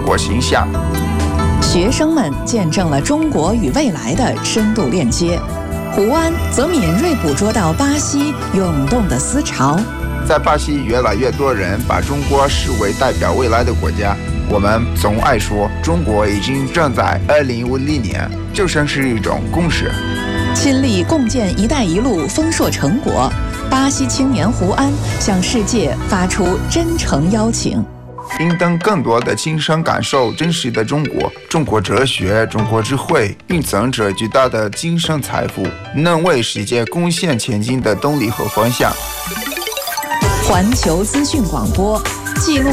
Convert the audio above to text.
国形象。 学生们见证了中国与未来的深度链接，胡安则敏锐捕捉到巴西涌动的思潮。 在巴西，越来越多人把中国视为代表未来的国家。我们总爱说，中国已经正在2050年，就像是一种共识。 亲历共建“一带一路”丰硕成果，巴西青年胡安向世界发出真诚邀请。 应当更多的亲身感受真实的中国，中国哲学、中国智慧蕴藏着巨大的精神财富，能为世界贡献前进的动力和方向。 环球资讯广播，记录